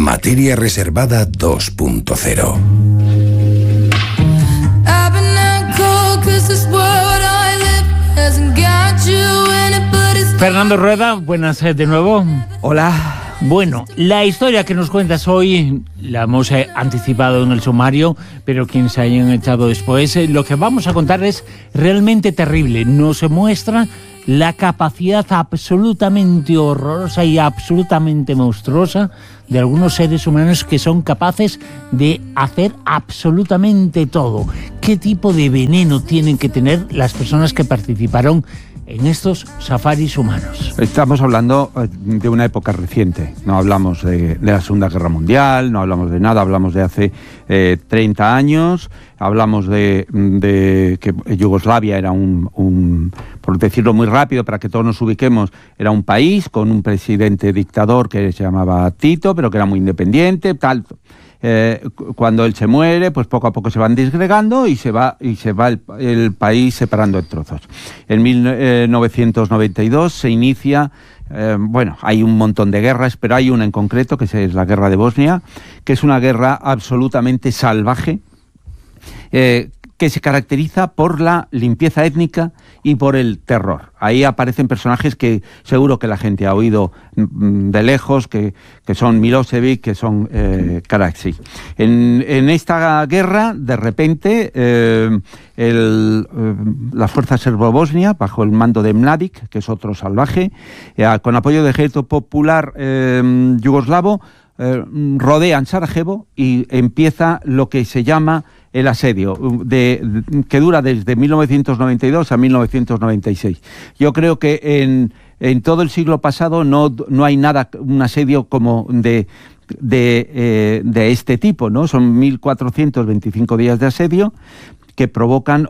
Materia Reservada 2.0. Fernando Rueda, buenas de nuevo. Hola. Bueno, la historia que nos cuentas hoy la hemos anticipado en el sumario, pero quienes se hayan echado después, lo que vamos a contar es realmente terrible. Nos muestra la capacidad absolutamente horrorosa y absolutamente monstruosa de algunos seres humanos que son capaces de hacer absolutamente todo. ¿Qué tipo de veneno tienen que tener las personas que participaron en estos safaris humanos? Estamos hablando de una época reciente, no hablamos de la Segunda Guerra Mundial, no hablamos de nada, hablamos de hace 30 años, hablamos de que Yugoslavia era por decirlo muy rápido, para que todos nos ubiquemos, era un país con un presidente dictador que se llamaba Tito, pero que era muy independiente, tal. Cuando él se muere, pues poco a poco se van disgregando y se va el país separando en trozos. En 1992 se inicia, hay un montón de guerras, pero hay una en concreto, que es la guerra de Bosnia, que es una guerra absolutamente salvaje, que se caracteriza por la limpieza étnica y por el terror. Ahí aparecen personajes que seguro que la gente ha oído de lejos, que son Milosevic, que son Karadzic. En esta guerra, de repente, las fuerzas serbo-bosnia, bajo el mando de Mladic, que es otro salvaje, con apoyo del ejército popular yugoslavo, rodean Sarajevo y empieza lo que se llama el asedio, que dura desde 1992 a 1996. Yo creo que en todo el siglo pasado no hay nada, un asedio como de este tipo, ¿no? Son 1.425 días de asedio que provocan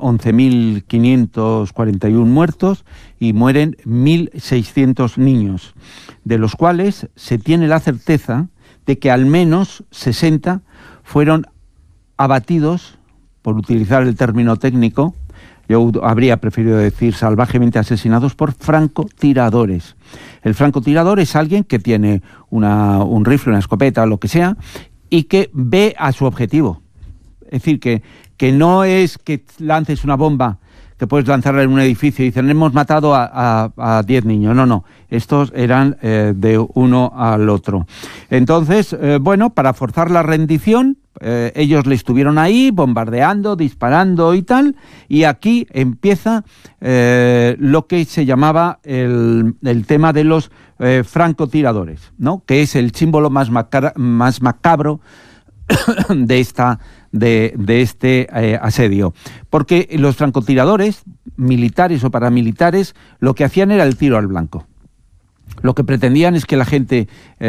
11.541 muertos y mueren 1.600 niños, de los cuales se tiene la certeza de que al menos 60 fueron abatidos, por utilizar el término técnico, yo habría preferido decir salvajemente asesinados por francotiradores. El francotirador es alguien que tiene un rifle, una escopeta o lo que sea, y que ve a su objetivo. Es decir, que no es que lances una bomba que puedes lanzarla en un edificio y dicen, hemos matado a 10 niños. No, estos eran de uno al otro. Entonces, para forzar la rendición, ellos le estuvieron ahí bombardeando, disparando y tal, y aquí empieza lo que se llamaba el tema de los francotiradores, ¿no? Que es el símbolo más macabro de este asedio, porque los francotiradores militares o paramilitares lo que hacían era el tiro al blanco. Lo que pretendían es que la gente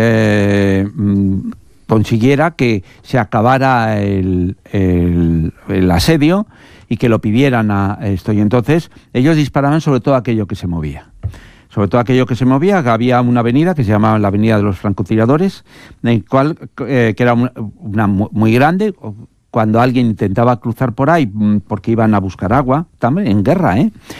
consiguiera que se acabara el asedio y que lo pidieran a esto, y entonces ellos disparaban sobre todo aquello que se movía. Sobre todo aquello que se movía. Había una avenida que se llamaba la Avenida de los Francotiradores, en cual, que era una muy grande. Cuando alguien intentaba cruzar por ahí, porque iban a buscar agua, también en guerra,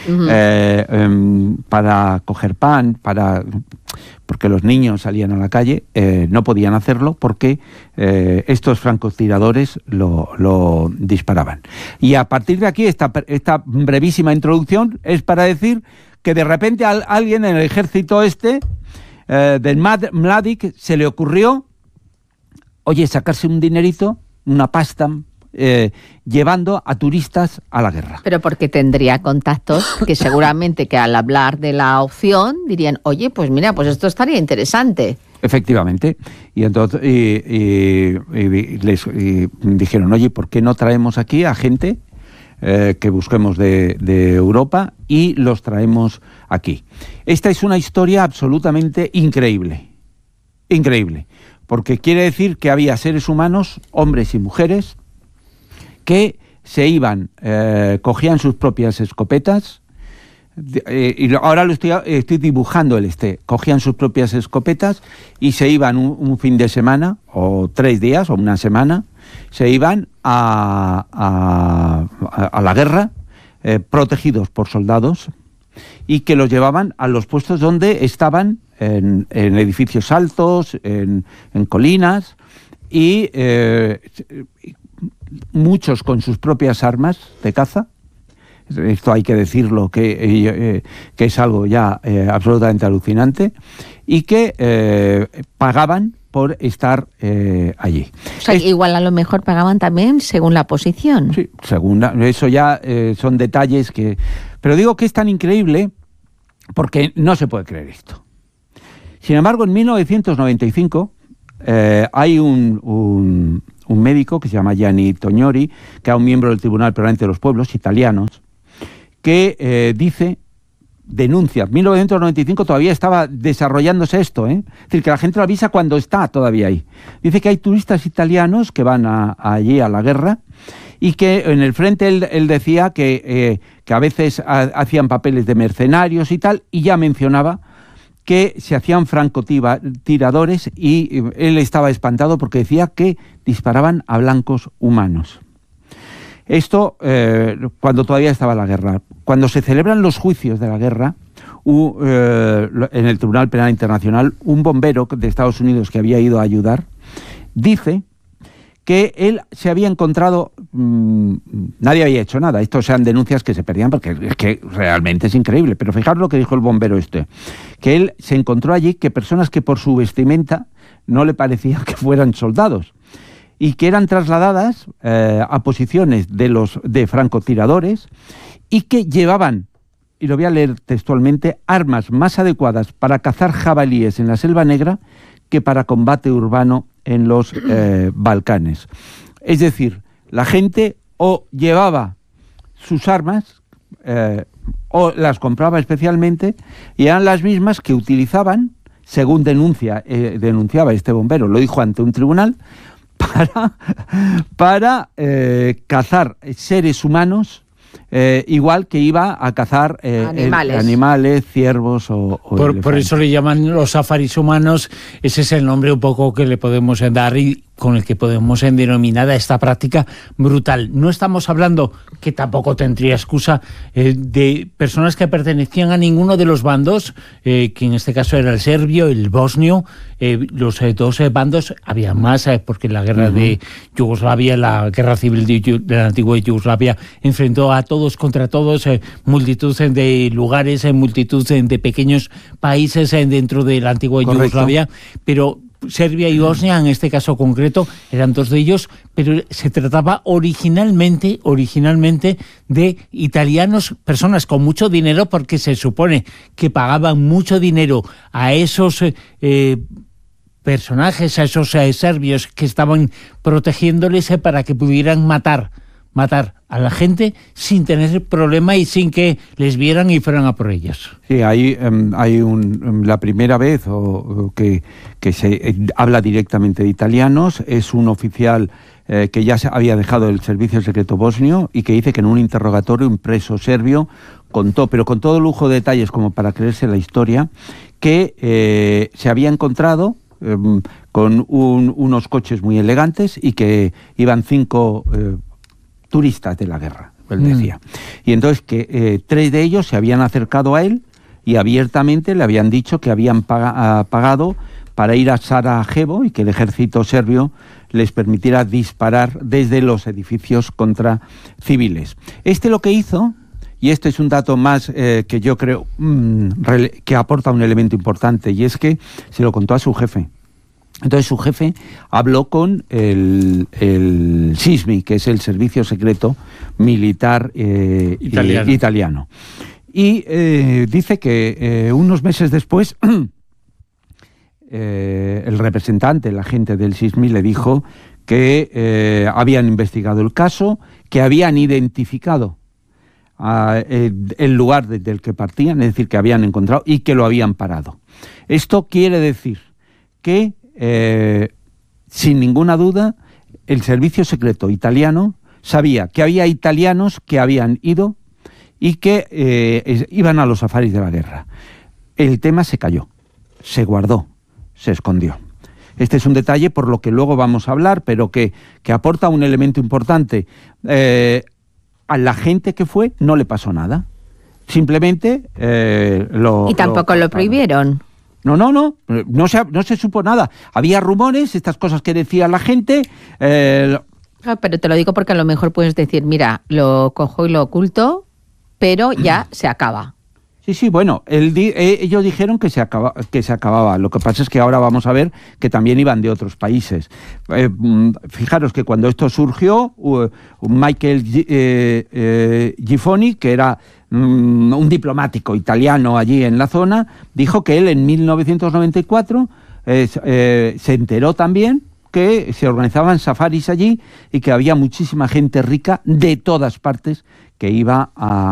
para coger pan, porque los niños salían a la calle, no podían hacerlo porque estos francotiradores lo disparaban. Y a partir de aquí, esta brevísima introducción es para decir que de repente a alguien en el ejército del Mladic se le ocurrió, sacarse un dinerito, una pasta, llevando a turistas a la guerra. Pero porque tendría contactos que seguramente que al hablar de la opción dirían, pues mira, pues esto estaría interesante. Efectivamente. Y entonces les dijeron, ¿por qué no traemos aquí a gente que busquemos de Europa y los traemos aquí? Esta es una historia absolutamente increíble, porque quiere decir que había seres humanos, hombres y mujeres, que se iban, cogían sus propias escopetas, y ahora lo estoy dibujando cogían sus propias escopetas y se iban un fin de semana, o 3 días, o una semana, se iban a la guerra, protegidos por soldados, y que los llevaban a los puestos donde estaban en edificios altos, en colinas, y muchos con sus propias armas de caza. Esto hay que decirlo, que es algo ya absolutamente alucinante, y que pagaban por estar allí. O sea, igual a lo mejor pagaban también según la posición. Sí, eso ya son detalles que... Pero digo que es tan increíble porque no se puede creer esto. Sin embargo, en 1995 hay un médico que se llama Gianni Tognori, que era un miembro del Tribunal Permanente de los Pueblos, italianos, que denuncia. En 1995 todavía estaba desarrollándose esto, Es decir, que la gente lo avisa cuando está todavía ahí. Dice que hay turistas italianos que van allí a la guerra y que en el frente él decía que a veces hacían papeles de mercenarios y tal, y ya mencionaba que se hacían francotiradores, y él estaba espantado porque decía que disparaban a blancos humanos. Esto cuando todavía estaba la guerra. Cuando se celebran los juicios de la guerra, en el Tribunal Penal Internacional, un bombero de Estados Unidos que había ido a ayudar, dice que él se había encontrado, nadie había hecho nada, estos eran denuncias que se perdían porque es que realmente es increíble, pero fijaros lo que dijo el bombero que él se encontró allí que personas que por su vestimenta no le parecía que fueran soldados, y que eran trasladadas a posiciones de francotiradores, y que llevaban, y lo voy a leer textualmente, armas más adecuadas para cazar jabalíes en la Selva Negra que para combate urbano en los Balcanes. Es decir, la gente o llevaba sus armas o las compraba especialmente, y eran las mismas que utilizaban, según denunciaba este bombero, lo dijo ante un tribunal, para cazar seres humanos, igual que iba a cazar animales, ciervos o por eso le llaman los safaris humanos. Ese es el nombre un poco que le podemos dar y con el que podemos denominar a esta práctica brutal. No estamos hablando, que tampoco tendría excusa, de personas que pertenecían a ninguno de los bandos, que en este caso era el serbio, el bosnio. Los dos bandos, había más, porque la guerra de Yugoslavia, la guerra civil de la antigua Yugoslavia, enfrentó a todos contra todos, multitud de lugares, multitud de pequeños países dentro de la antigua Yugoslavia, pero Serbia y Bosnia, en este caso concreto, eran dos de ellos, pero se trataba originalmente de italianos, personas con mucho dinero, porque se supone que pagaban mucho dinero a esos personajes, a esos serbios que estaban protegiéndoles para que pudieran matar a la gente sin tener problema y sin que les vieran y fueran a por ellos. Sí, hay la primera vez que se habla directamente de italianos, es un oficial que ya había dejado el servicio secreto bosnio y que dice que en un interrogatorio un preso serbio contó, pero con todo lujo de detalles como para creerse la historia, que se había encontrado con unos coches muy elegantes y que iban 5 turistas de la guerra, él decía. Y entonces que 3 de ellos se habían acercado a él y abiertamente le habían dicho que habían pagado para ir a Sarajevo y que el ejército serbio les permitiera disparar desde los edificios contra civiles. Lo que hizo, y este es un dato más que yo creo que aporta un elemento importante, y es que se lo contó a su jefe. Entonces su jefe habló con el SISMI, que es el Servicio Secreto Militar italiano. Y dice que unos meses después el representante, el agente del SISMI, le dijo que habían investigado el caso, que habían identificado el lugar del que partían, es decir, que habían encontrado y que lo habían parado. Esto quiere decir que sin ninguna duda, el servicio secreto italiano sabía que había italianos que habían ido y que iban a los safaris de la guerra. El tema se cayó, se guardó, se escondió. Este es un detalle por lo que luego vamos a hablar, pero que aporta un elemento importante. A la gente que fue no le pasó nada. Simplemente y tampoco lo prohibieron. No se supo nada. Había rumores, estas cosas que decía la gente. Pero te lo digo porque a lo mejor puedes decir, mira, lo cojo y lo oculto, pero ya se acaba. Sí, bueno, ellos dijeron que se acababa. Lo que pasa es que ahora vamos a ver que también iban de otros países. Fijaros que cuando esto surgió, Michael Giffoni, que era un diplomático italiano allí en la zona, dijo que él en 1994 se enteró también que se organizaban safaris allí y que había muchísima gente rica de todas partes que iba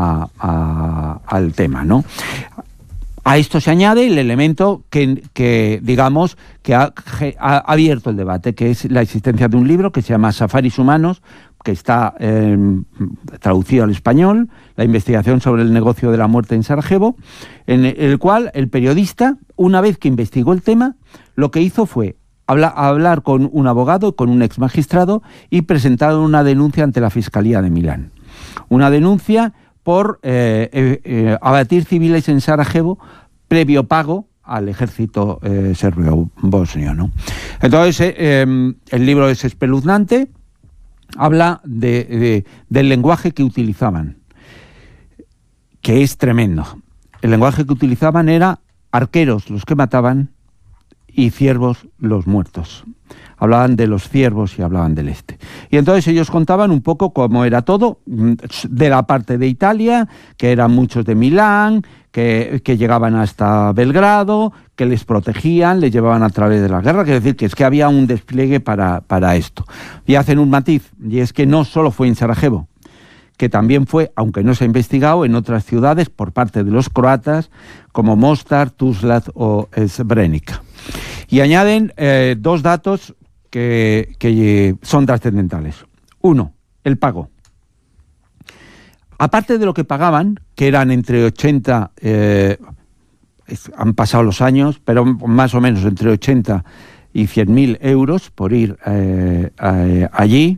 al tema, ¿no? A esto se añade el elemento que digamos, que ha abierto el debate, que es la existencia de un libro que se llama Safaris Humanos, que está traducido al español, la investigación sobre el negocio de la muerte en Sarajevo, en el cual el periodista, una vez que investigó el tema, lo que hizo fue hablar con un abogado, con un ex magistrado, y presentar una denuncia ante la Fiscalía de Milán. Una denuncia por abatir civiles en Sarajevo previo pago al ejército serbio-bosnio, ¿no? Entonces, el libro es espeluznante, habla del lenguaje que utilizaban, que es tremendo. El lenguaje que utilizaban era arqueros los que mataban y ciervos los muertos. Hablaban de los ciervos y hablaban del este. Y entonces ellos contaban un poco cómo era todo, de la parte de Italia, que eran muchos de Milán, que llegaban hasta Belgrado, que les protegían, les llevaban a través de la guerra, quiere decir que es que había un despliegue para esto. Y hacen un matiz, y es que no solo fue en Sarajevo, que también fue, aunque no se ha investigado, en otras ciudades por parte de los croatas, como Mostar, Tuzla o Srebrenica. Y añaden dos datos que son trascendentales. Uno, el pago. Aparte de lo que pagaban, que eran entre 80, han pasado los años, pero más o menos entre 80 y 100.000 euros por ir allí,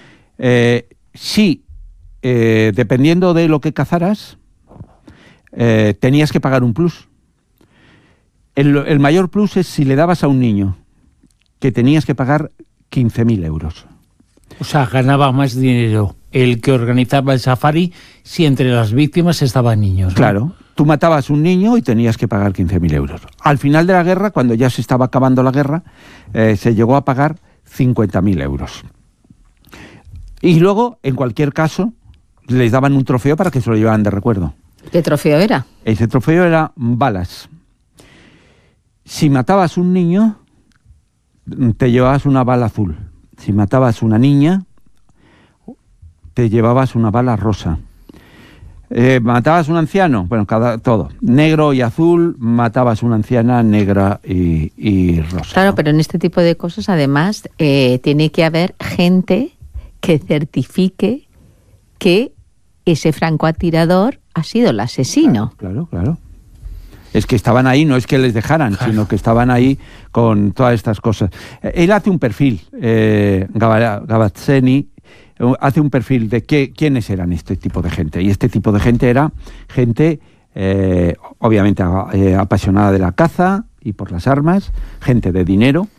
sí, dependiendo de lo que cazaras, tenías que pagar un plus. El mayor plus es si le dabas a un niño, que tenías que pagar 15.000 euros. O sea, ganaba más dinero el que organizaba el safari si entre las víctimas estaban niños, ¿no? Claro, tú matabas un niño y tenías que pagar 15.000 euros. Al final de la guerra, cuando ya se estaba acabando la guerra, se llegó a pagar 50.000 euros. Y luego, en cualquier caso, les daban un trofeo para que se lo llevaran de recuerdo. ¿Qué trofeo era? Ese trofeo era balas. Si matabas un niño, te llevabas una bala azul. Si matabas una niña, te llevabas una bala rosa. Matabas un anciano, bueno, todo. Negro y azul, matabas una anciana negra y rosa. Claro, ¿no? pero en este tipo de cosas, además, tiene que haber gente que certifique que ese francotirador ha sido el asesino. Claro. Es que estaban ahí, no es que les dejaran, sino que estaban ahí con todas estas cosas. Él hace un perfil, Gavazzeni hace un perfil de quiénes eran este tipo de gente. Y este tipo de gente era gente, obviamente, apasionada de la caza y por las armas, gente de dinero.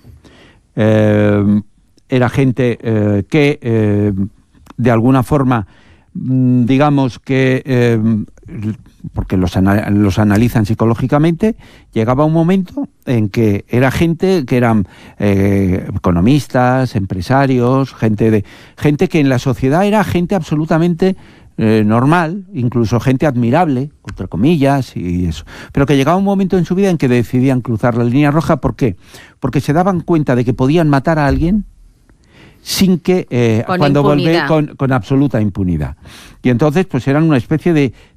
Era gente que, de alguna forma, digamos que... porque los analizan psicológicamente, llegaba un momento en que era gente que eran economistas, empresarios, gente que en la sociedad era gente absolutamente normal, incluso gente admirable, entre comillas, y eso, pero que llegaba un momento en su vida en que decidían cruzar la línea roja. ¿Por qué? Porque se daban cuenta de que podían matar a alguien sin que cuando volver con absoluta impunidad. Y entonces pues eran una especie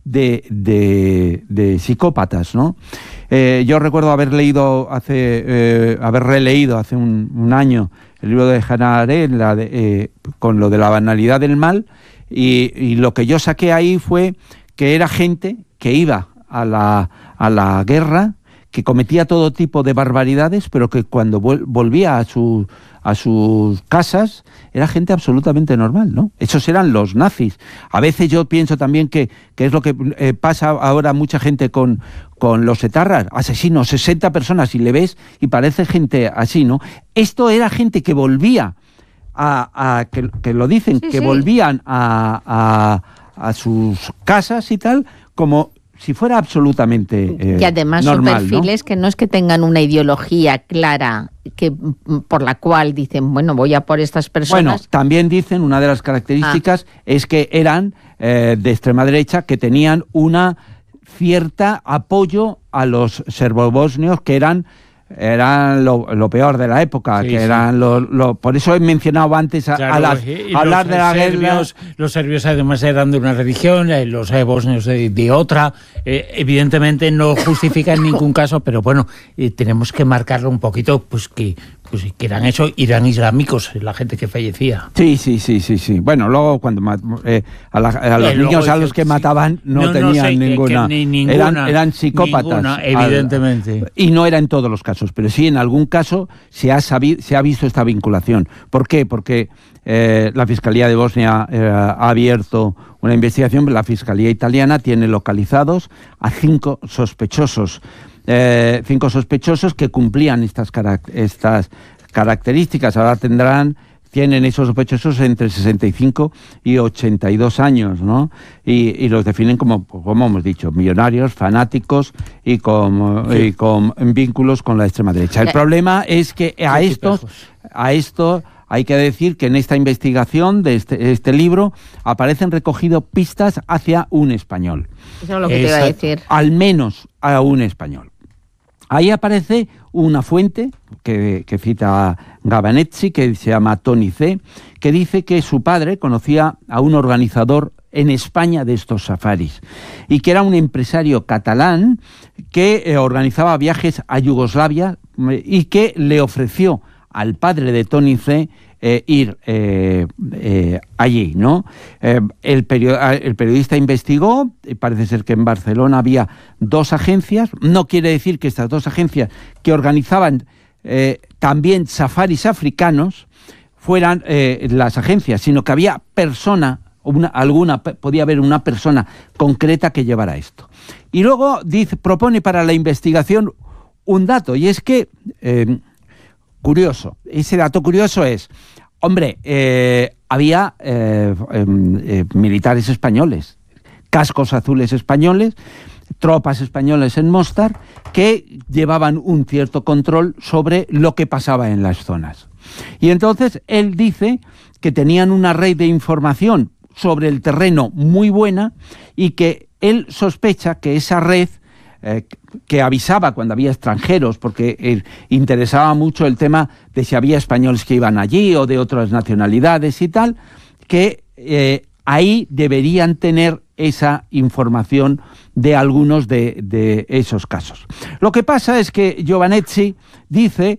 de psicópatas, ¿no? Yo recuerdo haber releído hace un año el libro de Hannah Arendt, con lo de la banalidad del mal, y lo que yo saqué ahí fue que era gente que iba a la guerra, que cometía todo tipo de barbaridades, pero que cuando volvía a sus casas era gente absolutamente normal, ¿no? Esos eran los nazis. A veces yo pienso también que es lo que pasa ahora mucha gente con los etarras, asesinos, 60 personas, y le ves y parece gente así, ¿no? Esto era gente que volvía que lo dicen, sí, que sí. volvían a sus casas y tal, como si fuera absolutamente y además normal, son perfiles, ¿no? Que no es que tengan una ideología clara por la cual dicen, bueno, voy a por estas personas. Bueno, también dicen, una de las características es que eran de extrema derecha, que tenían una cierta apoyo a los serbobosnios, que eran lo peor de la época, sí, que sí. eran por eso he mencionado antes hablar de la guerra. Los serbios además eran de una religión, los bosnios de otra. Evidentemente no justifica en ningún caso, pero bueno, tenemos que marcarlo un poquito, pues que eran eso, eran islámicos, la gente que fallecía. Sí. Bueno, luego cuando a los niños a los que mataban no tenían ninguna. Eran psicópatas. Ninguna, evidentemente. Y no era en todos los casos, pero sí en algún caso se ha visto esta vinculación. ¿Por qué? Porque la Fiscalía de Bosnia ha abierto una investigación, la Fiscalía italiana tiene localizados a 5 sospechosos. 5 sospechosos que cumplían estas características. Ahora tienen esos sospechosos entre 65 y 82 años, ¿no? Y los definen como hemos dicho, millonarios, fanáticos y con vínculos con la extrema derecha. El problema es que a esto hay que decir que en esta investigación de este libro aparecen recogidas pistas hacia un español. Eso es lo que te iba a decir. Al menos a un español. Ahí aparece una fuente que cita Gabanetsi, que se llama Tony C., que dice que su padre conocía a un organizador en España de estos safaris y que era un empresario catalán que organizaba viajes a Yugoslavia y que le ofreció al padre de Tony C. Ir allí, ¿no? El periodista investigó, y parece ser que en Barcelona había 2 agencias, no quiere decir que estas 2 agencias que organizaban también safaris africanos fueran las agencias, sino que había podía haber una persona concreta que llevara esto. Y luego propone para la investigación un dato, y es que curioso, ese dato curioso es, hombre, había militares españoles, cascos azules españoles, tropas españolas en Mostar, que llevaban un cierto control sobre lo que pasaba en las zonas. Y entonces él dice que tenían una red de información sobre el terreno muy buena y que él sospecha que esa red que avisaba cuando había extranjeros, porque interesaba mucho el tema de si había españoles que iban allí o de otras nacionalidades y tal, que ahí deberían tener esa información de algunos de esos casos. Lo que pasa es que Giovanetti dice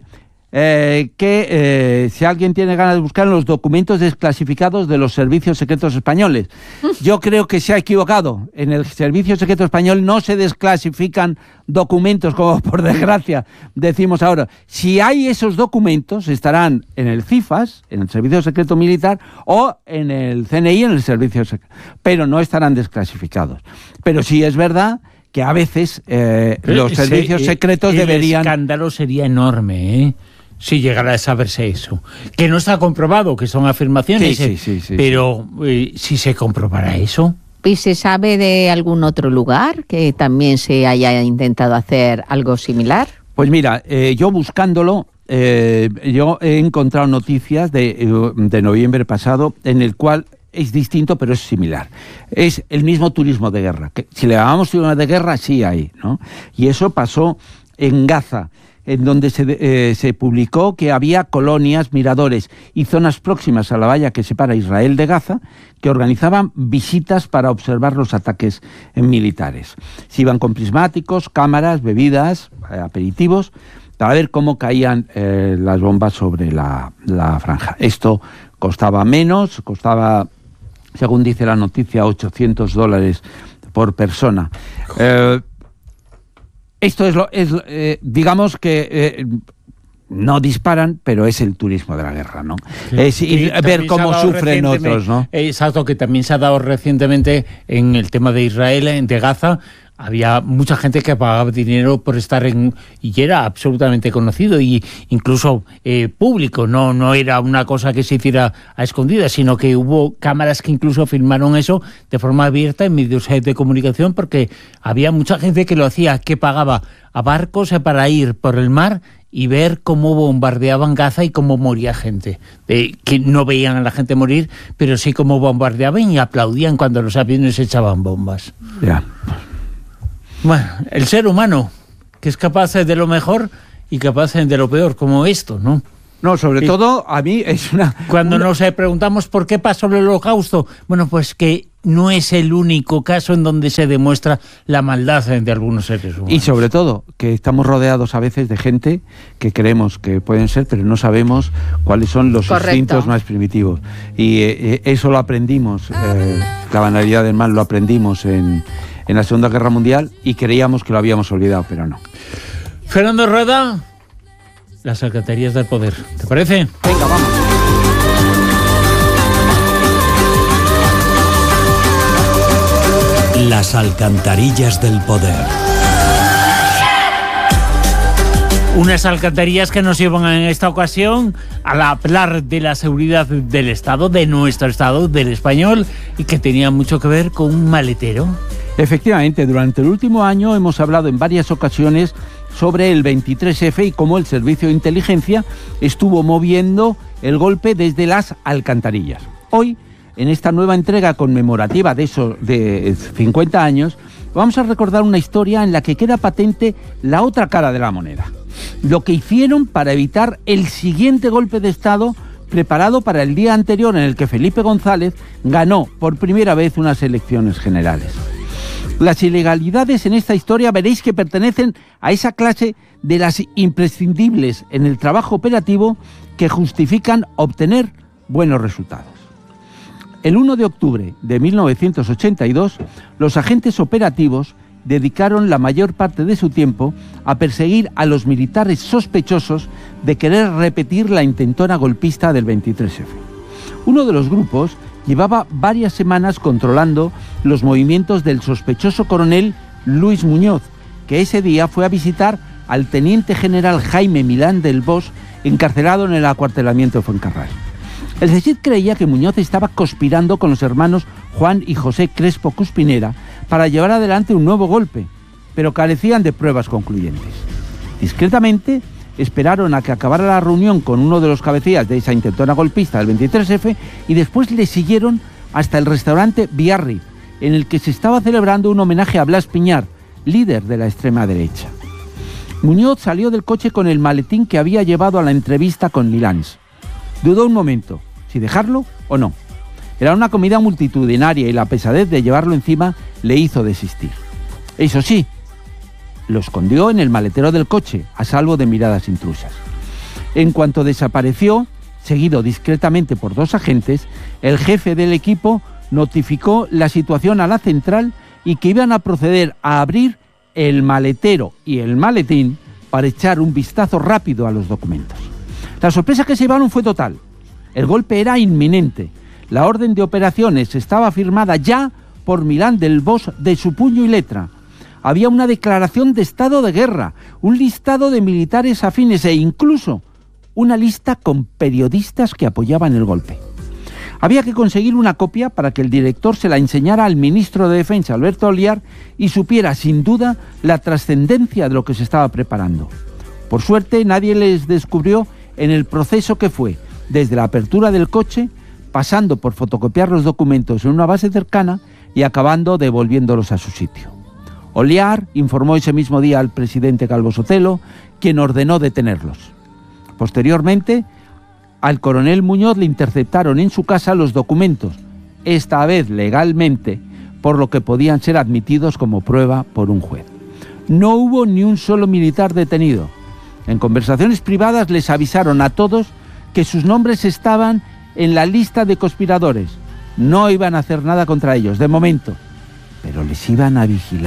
que si alguien tiene ganas de buscar los documentos desclasificados de los servicios secretos españoles. Yo creo que se ha equivocado. En el servicio secreto español no se desclasifican documentos, como por desgracia decimos ahora. Si hay esos documentos, estarán en el CIFAS, en el Servicio Secreto Militar, o en el CNI, en el Servicio Secreto, pero no estarán desclasificados. Pero sí es verdad que a veces los servicios secretos deberían... El escándalo sería enorme, ¿eh? Si llegara a saberse eso. Que no está comprobado, que son afirmaciones, sí, pero si se comprobara eso... ¿Y se sabe de algún otro lugar que también se haya intentado hacer algo similar? Pues mira, yo buscándolo, yo he encontrado noticias de noviembre pasado en el cual es distinto, pero es similar. Es el mismo turismo de guerra. Que si le llamamos turismo de guerra, sí hay, ¿no? Y eso pasó en Gaza, en donde se publicó que había colonias, miradores y zonas próximas a la valla que separa Israel de Gaza, que organizaban visitas para observar los ataques militares. Se iban con prismáticos, cámaras, bebidas, aperitivos, para ver cómo caían las bombas sobre la franja. Esto costaba menos, costaba, según dice la noticia, $800 por persona. Esto digamos que no disparan, pero es el turismo de la guerra, ¿no? Sí. Es ver cómo sufren otros, ¿no? Exacto, que también se ha dado recientemente en el tema de Israel, de Gaza. Había mucha gente que pagaba dinero por estar y era absolutamente conocido y incluso público, no era una cosa que se hiciera a escondidas, sino que hubo cámaras que incluso filmaron eso de forma abierta en medios de comunicación, porque había mucha gente que lo hacía, que pagaba a barcos para ir por el mar y ver cómo bombardeaban Gaza y cómo moría gente, que no veían a la gente morir, pero sí cómo bombardeaban y aplaudían cuando los aviones echaban bombas. Ya. Bueno, el ser humano, que es capaz de lo mejor y capaz de lo peor, como esto, ¿no? No, sobre todo, a mí es Cuando nos preguntamos por qué pasó el Holocausto, bueno, pues que no es el único caso en donde se demuestra la maldad de algunos seres humanos. Y sobre todo, que estamos rodeados a veces de gente que creemos que pueden ser, pero no sabemos cuáles son los instintos más primitivos. Y eso lo aprendimos, la banalidad del mal lo aprendimos en la Segunda Guerra Mundial y creíamos que lo habíamos olvidado, pero no. Fernando Rueda, las alcantarillas del poder, ¿te parece? Venga, vamos. Las alcantarillas del poder. Unas alcantarillas que nos llevan en esta ocasión a hablar de la seguridad del Estado, de nuestro Estado, del español, y que tenía mucho que ver con un maletero. Efectivamente, durante el último año hemos hablado en varias ocasiones sobre el 23F y cómo el Servicio de Inteligencia estuvo moviendo el golpe desde las alcantarillas. Hoy, en esta nueva entrega conmemorativa de 50 años, vamos a recordar una historia en la que queda patente la otra cara de la moneda. Lo que hicieron para evitar el siguiente golpe de Estado preparado para el día anterior, en el que Felipe González ganó por primera vez unas elecciones generales. Las ilegalidades en esta historia veréis que pertenecen a esa clase de las imprescindibles en el trabajo operativo que justifican obtener buenos resultados. El 1 de octubre de 1982, los agentes operativos dedicaron la mayor parte de su tiempo a perseguir a los militares sospechosos de querer repetir la intentona golpista del 23F. Uno de los grupos llevaba varias semanas controlando los movimientos del sospechoso coronel Luis Muñoz, que ese día fue a visitar al teniente general Jaime Milán del Bosch, encarcelado en el acuartelamiento de Fuencarral. El CSIC creía que Muñoz estaba conspirando con los hermanos Juan y José Crespo Cuspinera para llevar adelante un nuevo golpe, pero carecían de pruebas concluyentes. Discretamente, esperaron a que acabara la reunión con uno de los cabecillas de esa intentona golpista del 23F y después le siguieron hasta el restaurante Biarritz, en el que se estaba celebrando un homenaje a Blas Piñar, líder de la extrema derecha. Muñoz salió del coche con el maletín que había llevado a la entrevista con Milans. Dudó un momento, si dejarlo o no. Era una comida multitudinaria y la pesadez de llevarlo encima le hizo desistir. Eso sí, lo escondió en el maletero del coche, a salvo de miradas intrusas. En cuanto desapareció, seguido discretamente por dos agentes, el jefe del equipo notificó la situación a la central y que iban a proceder a abrir el maletero y el maletín para echar un vistazo rápido a los documentos. La sorpresa que se llevaron fue total. El golpe era inminente. La orden de operaciones estaba firmada ya por Milán del Bosch de su puño y letra. Había una declaración de estado de guerra, un listado de militares afines e incluso una lista con periodistas que apoyaban el golpe. Había que conseguir una copia para que el director se la enseñara al ministro de Defensa, Alberto Olliar, y supiera sin duda la trascendencia de lo que se estaba preparando. Por suerte, nadie les descubrió en el proceso que fue, desde la apertura del coche, pasando por fotocopiar los documentos en una base cercana y acabando devolviéndolos a su sitio. Olliar informó ese mismo día al presidente Calvo Sotelo, quien ordenó detenerlos. Posteriormente, al coronel Muñoz le interceptaron en su casa los documentos, esta vez legalmente, por lo que podían ser admitidos como prueba por un juez. No hubo ni un solo militar detenido. En conversaciones privadas les avisaron a todos que sus nombres estaban en la lista de conspiradores. No iban a hacer nada contra ellos, de momento, pero les iban a vigilar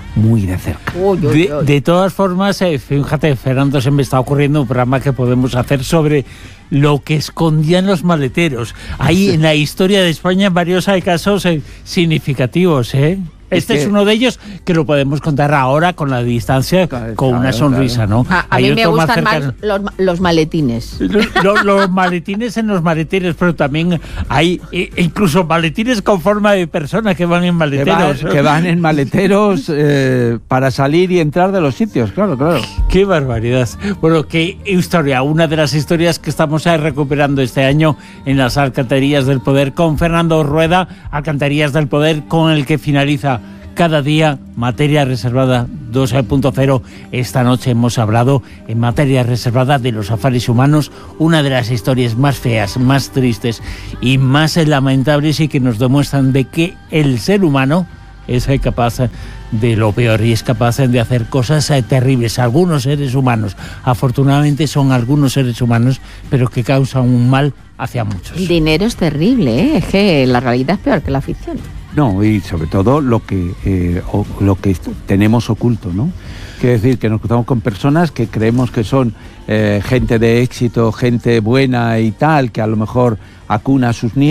muy de cerca. De todas formas, fíjate, Fernando, se me está ocurriendo un programa que podemos hacer sobre lo que escondían los maleteros. Ahí en la historia de España varios hay casos significativos, ¿eh? Este es uno de ellos que lo podemos contar ahora con la distancia, con una sonrisa, ¿no? A mí me gustan más los maletines. Los maletines en los maletines, pero también hay incluso maletines con forma de persona que van en maleteros. Que van en maleteros para salir y entrar de los sitios, claro. ¡Qué barbaridad! Bueno, qué historia. Una de las historias que estamos recuperando este año en las Alcantarillas del Poder con Fernando Rueda, Alcantarillas del Poder, con el que finaliza cada día Materia Reservada 2.0. Esta noche hemos hablado en Materia Reservada de los afares humanos, una de las historias más feas, más tristes y más lamentables, y que nos demuestran de que el ser humano es capaz de lo peor y es capaz de hacer cosas terribles. Algunos seres humanos, afortunadamente son algunos seres humanos, pero que causan un mal hacia muchos. El dinero es terrible, ¿eh? Es que la realidad es peor que la ficción. No, y sobre todo lo que tenemos oculto, ¿no? Quiere decir que nos cruzamos con personas que creemos que son gente de éxito, gente buena y tal, que a lo mejor acuna a sus nietos.